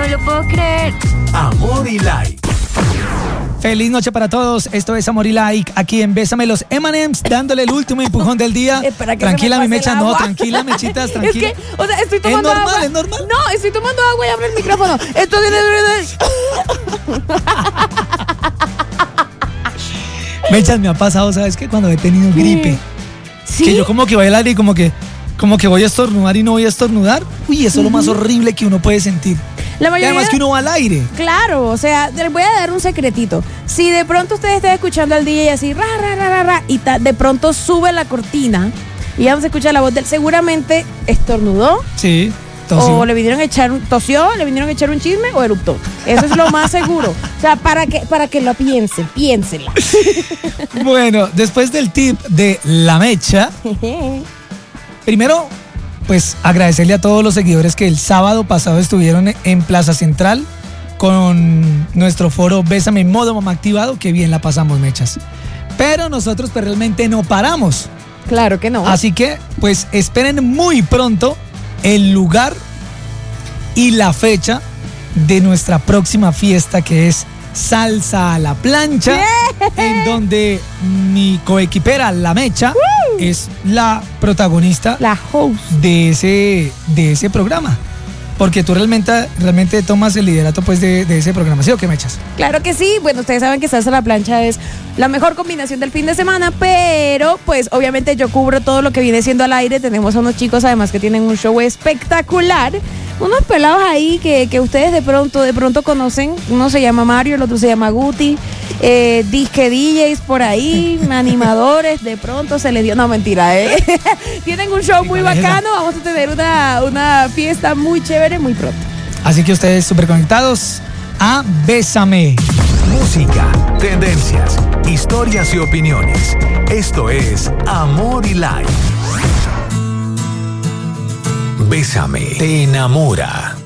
me lo puedo creer. Amor y Like. Feliz noche para todos, esto es Amor y Like, aquí en Bésame los M&M's, dándole el último empujón del día. Tranquila, mi Mecha, no, tranquila, Mechitas, tranquila. Es que, o sea, estoy tomando agua. ¿Es normal? No, estoy tomando agua y abro el micrófono. Esto viene de... Mechas, me ha pasado, ¿sabes qué? Cuando he tenido gripe. ¿Sí? Que yo como que voy al aire y como que voy a estornudar y no voy a estornudar. Uy, eso es lo más horrible que uno puede sentir. La mayoría, y además que uno va al aire. Claro, o sea, les voy a dar un secretito. Si de pronto ustedes están escuchando al DJ así, y de pronto sube la cortina y ya no se escucha la voz de él, seguramente estornudó. Sí, tosió. O le vinieron a echar tosió, le vinieron a echar un chisme o eruptó. Eso es lo más seguro. O sea, para que lo piénsenla. Bueno, después del tip de la Mecha, primero, pues agradecerle a todos los seguidores que el sábado pasado estuvieron en Plaza Central con nuestro foro Bésame en modo mamá activado, que bien la pasamos, Mechas. Pero nosotros pues realmente no paramos. Claro que no. Así que pues esperen muy pronto el lugar y la fecha de nuestra próxima fiesta, que es Salsa a la Plancha, en donde mi coequipera, la Mecha, es la protagonista, la host de ese programa. Porque tú realmente tomas el liderato pues de ese programa, ¿sí o qué, Mechas? Claro que sí. Bueno, ustedes saben que Salsa a la Plancha es la mejor combinación del fin de semana, pero pues obviamente yo cubro todo lo que viene siendo al aire. Tenemos a unos chicos además que tienen un show espectacular. Unos pelados ahí que ustedes de pronto conocen. Uno se llama Mario, el otro se llama Guti. Disque DJs por ahí, animadores, de pronto se les dio. No, mentira, Tienen un show muy bacano. Vamos a tener una fiesta muy chévere muy pronto. Así que ustedes súper conectados a Bésame. Música, tendencias, historias y opiniones. Esto es Amor y Like. Bésame te enamora.